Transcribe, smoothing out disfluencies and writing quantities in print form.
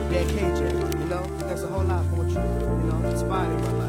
that KJ, you know? That's a whole lot for what you inspired in my life.